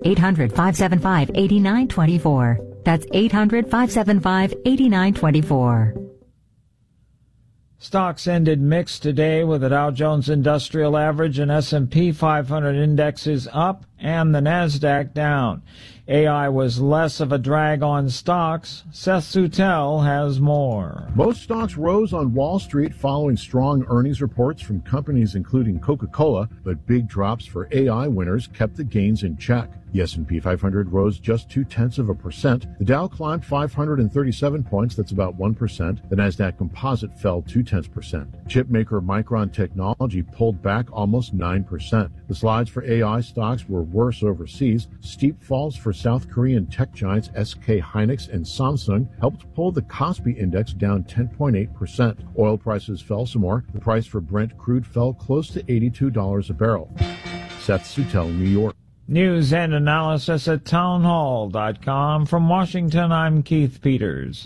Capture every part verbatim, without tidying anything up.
eight hundred, five seven five, eight nine two four. That's eight hundred, five seven five, eight nine two four. Stocks ended mixed today with the Dow Jones Industrial Average and S and P five hundred indexes up and the Nasdaq down. A I was less of a drag on stocks. Seth Sutel has more. Most stocks rose on Wall Street following strong earnings reports from companies including Coca-Cola, but big drops for A I winners kept the gains in check. The S and P five hundred rose just two-tenths of a percent. The Dow climbed five hundred thirty-seven points, that's about one percent. The Nasdaq Composite fell two-tenths percent. Chipmaker Micron Technology pulled back almost nine percent. The slides for A I stocks were worse overseas. Steep falls for South Korean tech giants S K Hynix and Samsung helped pull the Kospi Index down ten point eight percent. Oil prices fell some more. The price for Brent crude fell close to eighty-two dollars a barrel. Seth Sutel, New York. News and analysis at townhall dot com. From Washington, I'm Keith Peters.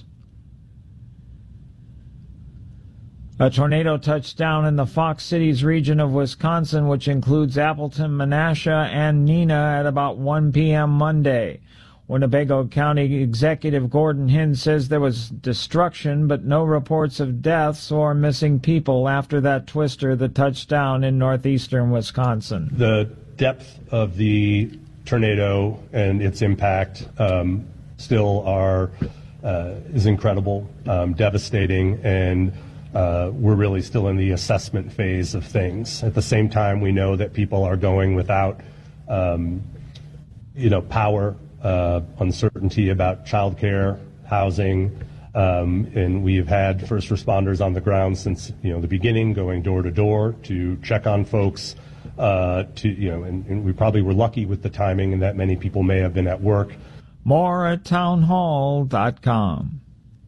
A tornado touched down in the Fox Cities region of Wisconsin, which includes Appleton, Menasha, and Neenah at about one p.m. Monday. Winnebago County Executive Gordon Hinn says there was destruction, but no reports of deaths or missing people after that twister that touched down in northeastern Wisconsin. The depth of the tornado and its impact um, still are uh, is incredible, um, devastating, and uh, we're really still in the assessment phase of things. At the same time, we know that people are going without, um, you know, power, uh, uncertainty about childcare, housing, um, and we've had first responders on the ground since you know the beginning, going door to door to check on folks. Uh, to you know, and, and we probably were lucky with the timing, and that many people may have been at work. More at townhall dot com.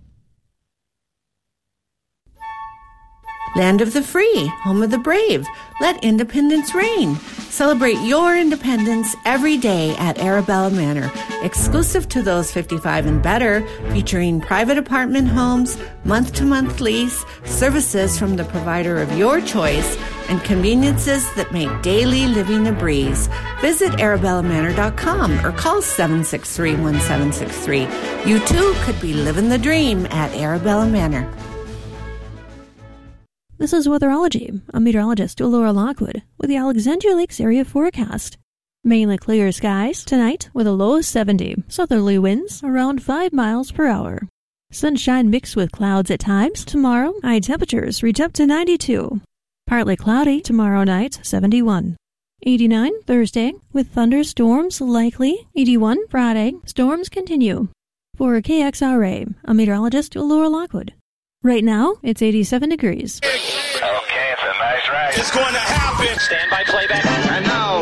Land of the free, home of the brave. Let independence reign. Celebrate your independence every day at Arabella Manor, exclusive to those fifty-five and better, featuring private apartment homes, month-to-month lease, services from the provider of your choice, and conveniences that make daily living a breeze. Visit arabella manor dot com or call seven six three, one seven six three. You too could be living the dream at Arabella Manor. This is Weatherology. I'm meteorologist Laura Lockwood with the Alexandria Lakes area forecast. Mainly clear skies tonight with a low of seventy. Southerly winds around five miles per hour. Sunshine mixed with clouds at times. Tomorrow, high temperatures reach up to ninety-two. Partly cloudy tomorrow night, seventy-one. eighty-nine Thursday with thunderstorms likely. eighty-one Friday. Storms continue. For K X R A, I'm meteorologist Laura Lockwood. Right now, it's eighty-seven degrees. Okay, it's a nice ride. It's going to happen. Stand by playback. And now,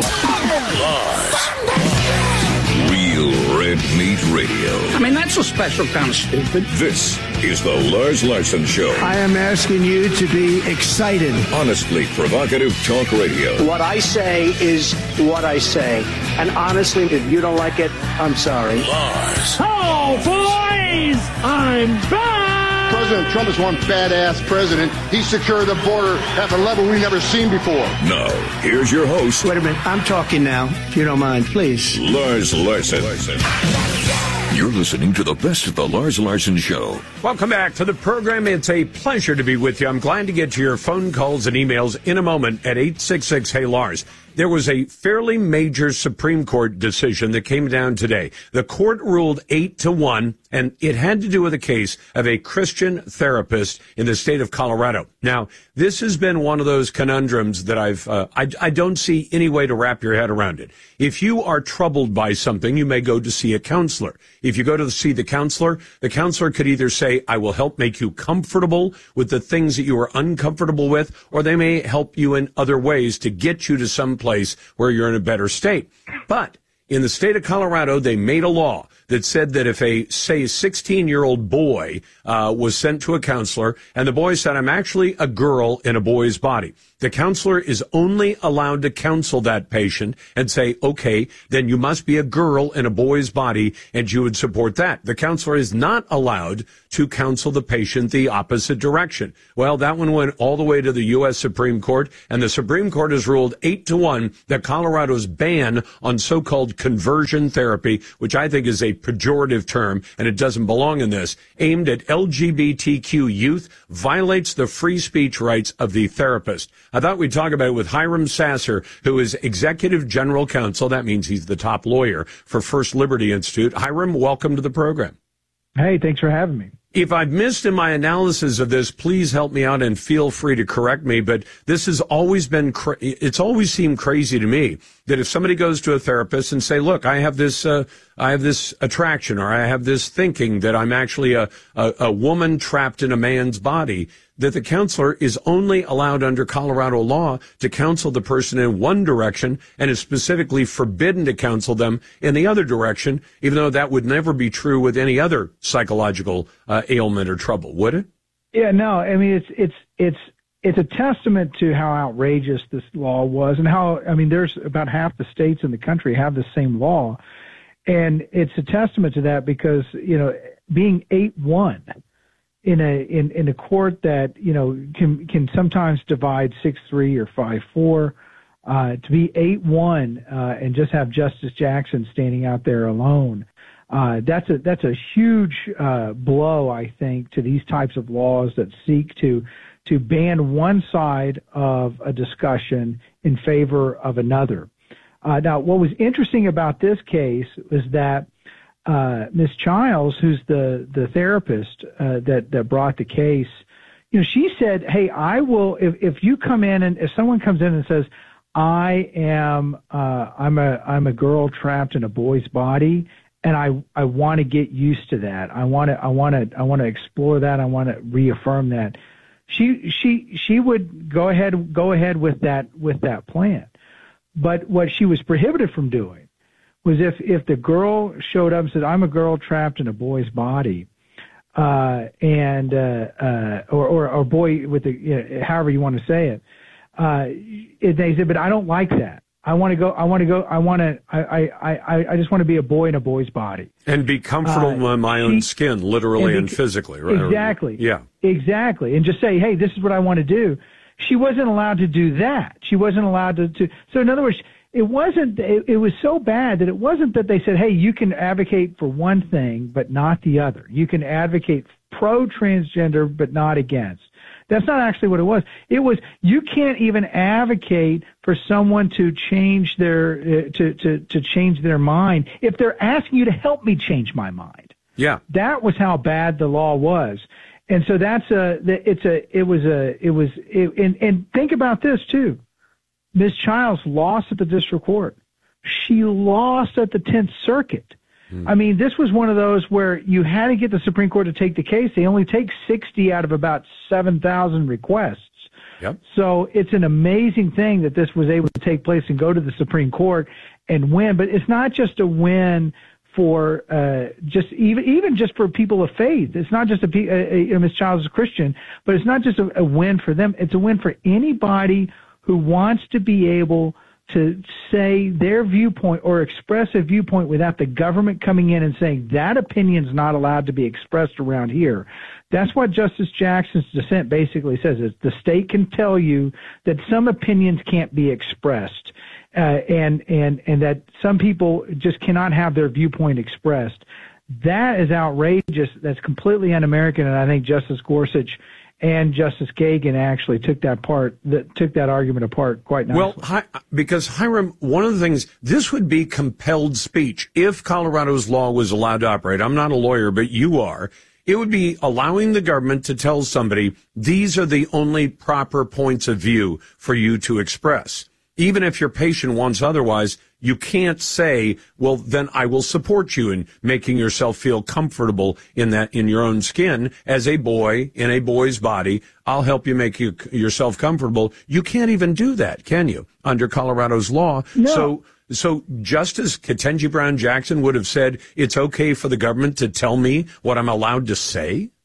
Lars. Real Red Meat Radio. I mean, that's a special kind of stupid. This is the Lars Larson Show. I am asking you to be excited. Honestly provocative talk radio. What I say is what I say. And honestly, if you don't like it, I'm sorry. Lars. Oh, boys! I'm back! President Trump is one badass president. He secured the border at a level we've never seen before. Now, here's your host. Wait a minute. I'm talking now, if you don't mind, please. Lars Larson. You're listening to the best of the Lars Larson Show. Welcome back to the program. It's a pleasure to be with you. I'm glad to get to your phone calls and emails in a moment at eight six six, hey Lars. There was a fairly major Supreme Court decision that came down today. The court ruled eight to one, and it had to do with a case of a Christian therapist in the state of Colorado. Now, this has been one of those conundrums that I've, uh, I, I don't see any way to wrap your head around it. If you are troubled by something, you may go to see a counselor. If you go to see the counselor, the counselor could either say, I will help make you comfortable with the things that you are uncomfortable with, or they may help you in other ways to get you to some place where you're in a better state. But in the state of Colorado, they made a law that said that if a, say, sixteen-year-old boy uh, was sent to a counselor, and the boy said, I'm actually a girl in a boy's body, The counselor is only allowed to counsel that patient and say, okay, then you must be a girl in a boy's body, and you would support that. The counselor is not allowed to counsel the patient the opposite direction. Well, that one went all the way to the U S Supreme Court, and the Supreme Court has ruled eight to one that Colorado's ban on so-called conversion therapy, which I think is a pejorative term, and it doesn't belong in this, aimed at L G B T Q youth, violates the free speech rights of the therapist. I thought we'd talk about it with Hiram Sasser, who is Executive General Counsel. That means he's the top lawyer for First Liberty Institute. Hiram, welcome to the program. Hey, thanks for having me. If I've missed in my analysis of this, please help me out and feel free to correct me. But this has always been, cra- it's always seemed crazy to me that if somebody goes to a therapist and say, look, I have this, uh, I have this attraction, or I have this thinking that I'm actually a, a, a woman trapped in a man's body, that the counselor is only allowed under Colorado law to counsel the person in one direction and is specifically forbidden to counsel them in the other direction, even though that would never be true with any other psychological uh, ailment or trouble, would it? Yeah, no, I mean, it's, it's, it's, it's a testament to how outrageous this law was, and how, I mean, there's about half the states in the country have the same law. And it's a testament to that because, you know, being eight one in a, in, in a court that, you know, can, can sometimes divide six three or five four, uh, to be eight one, uh, and just have Justice Jackson standing out there alone. Uh, that's a, that's a huge, uh, blow, I think, to these types of laws that seek to, to ban one side of a discussion in favor of another. Uh, now, what was interesting about this case was that uh, Miz Childs, who's the the therapist uh, that that brought the case, you know, she said, "Hey, I will if if you come in and if someone comes in and says, I am uh, I'm a I'm a girl trapped in a boy's body, and I I want to get used to that. I want to I want to I want to explore that. I want to reaffirm that." She she she would go ahead go ahead with that with that plan. But what she was prohibited from doing was if, if the girl showed up and said, I'm a girl trapped in a boy's body, uh, and, uh, uh, or, or, or boy with the, you know, however you want to say it, uh, it, they said, but I don't like that. I want to go, I want to go, I want to, I, I, I, I just want to be a boy in a boy's body. And be comfortable uh, in my own she, skin, literally and, be, and physically, right? Exactly. Yeah. Exactly. And just say, hey, this is what I want to do. She wasn't allowed to do that. She wasn't allowed to, to so in other words, it wasn't, it, it was so bad that it wasn't that they said, hey, you can advocate for one thing, but not the other. You can advocate pro-transgender, but not against. That's not actually what it was. It was, you can't even advocate for someone to change their, uh, to, to, to change their mind if they're asking you to help me change my mind. Yeah. That was how bad the law was. And so that's a, it's a, it was a, it was, it, and, and think about this too. Miz Childs lost at the district court. She lost at the tenth Circuit. Hmm. I mean, this was one of those where you had to get the Supreme Court to take the case. They only take sixty out of about seven thousand requests. Yep. So it's an amazing thing that this was able to take place and go to the Supreme Court and win. But it's not just a win for uh, just even even just for people of faith. It's not just a, a, a Miz Childs is a Christian, but it's not just a, a win for them. It's a win for anybody who wants to be able to say their viewpoint or express a viewpoint without the government coming in and saying that opinion's not allowed to be expressed around here. That's what Justice Jackson's dissent basically says, is the state can tell you that some opinions can't be expressed, uh, and, and, and that some people just cannot have their viewpoint expressed. That is outrageous. That's completely un-American, and I think Justice Gorsuch and Justice Kagan actually took that part, that took that argument apart quite nicely. Well, hi, because Hiram, one of the things, this would be compelled speech if Colorado's law was allowed to operate. I'm not a lawyer, but you are. It would be allowing the government to tell somebody these are the only proper points of view for you to express. Even if your patient wants otherwise, you can't say, well, then I will support you in making yourself feel comfortable in that, in your own skin as a boy in a boy's body. I'll help you make you, yourself comfortable. You can't even do that, can you, under Colorado's law? No. So, so Justice Ketanji Brown Jackson would have said it's okay for the government to tell me what I'm allowed to say?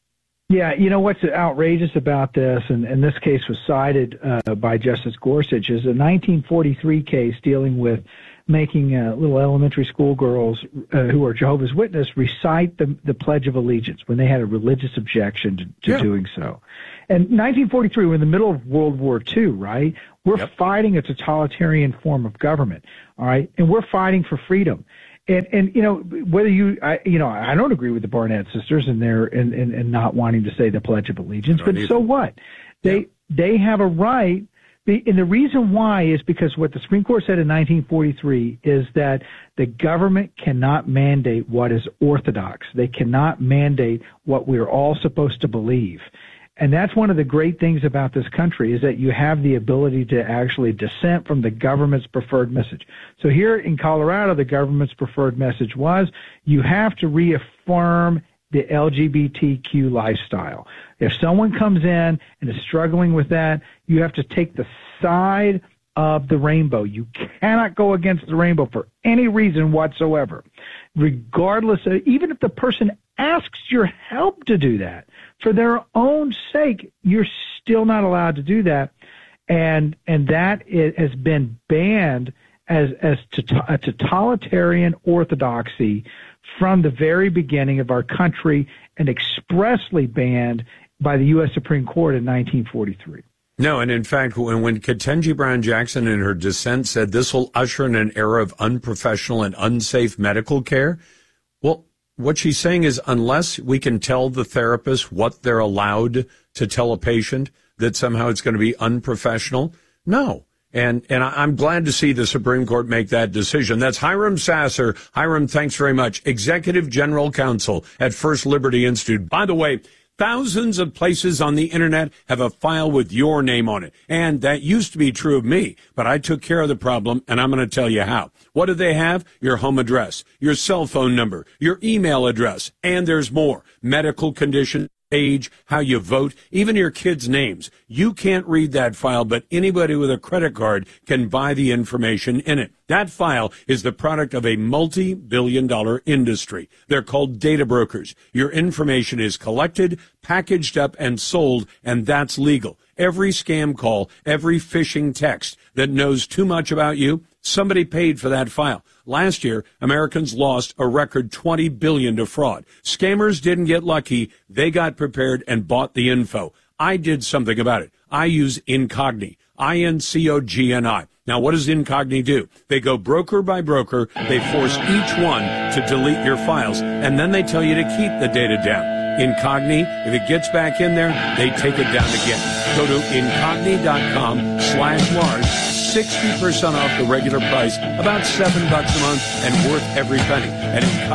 Yeah, you know what's outrageous about this, and, and this case was cited uh, by Justice Gorsuch, is a nineteen forty-three case dealing with making uh, little elementary school girls uh, who are Jehovah's Witness recite the, the Pledge of Allegiance when they had a religious objection to, to yeah. doing so. And nineteen forty-three, we're in the middle of World War Two, right? We're yep. fighting a totalitarian form of government, all right? And we're fighting for freedom. And, and you know, whether you, I, you know, I don't agree with the Barnett sisters and their and, and, and not wanting to say the Pledge of Allegiance, but either. So what? They yeah. they have a right. And the reason why is because what the Supreme Court said in nineteen forty-three is that the government cannot mandate what is orthodox. They cannot mandate what we're all supposed to believe. And that's one of the great things about this country is that you have the ability to actually dissent from the government's preferred message. So here in Colorado, the government's preferred message was you have to reaffirm the L G B T Q lifestyle. If someone comes in and is struggling with that, you have to take the side of the rainbow. You cannot go against the rainbow for any reason whatsoever, regardless of, even if the person asks your help to do that. For their own sake, you're still not allowed to do that. And and that is, has been banned as, as to, a totalitarian orthodoxy from the very beginning of our country and expressly banned by the U S Supreme Court in nineteen forty-three. No, and in fact, when, when Ketanji Brown Jackson in her dissent said this will usher in an era of unprofessional and unsafe medical care, well, what she's saying is unless we can tell the therapist what they're allowed to tell a patient, that somehow it's going to be unprofessional, no. And and I'm glad to see the Supreme Court make that decision. That's Hiram Sasser. Hiram, thanks very much. Executive General Counsel at First Liberty Institute. By the way, thousands of places on the internet have a file with your name on it. And that used to be true of me, but I took care of the problem, and I'm going to tell you how. What do they have? Your home address, your cell phone number, your email address, and there's more. Medical condition, age, how you vote, even your kids' names. You can't read that file, but anybody with a credit card can buy the information in it. That file is the product of a multi-billion dollar industry. They're called data brokers. Your information is collected, packaged up, and sold, and that's legal. Every scam call, every phishing text that knows too much about you, somebody paid for that file. Last year, Americans lost a record twenty billion dollars to fraud. Scammers didn't get lucky. They got prepared and bought the info. I did something about it. I use Incogni, I N C O G N I. Now, what does Incogni do? They go broker by broker. They force each one to delete your files, and then they tell you to keep the data down. Incogni, if it gets back in there, they take it down again. Go to incogni.com slash Lars. sixty percent off the regular price, about seven bucks a month, and worth every penny. And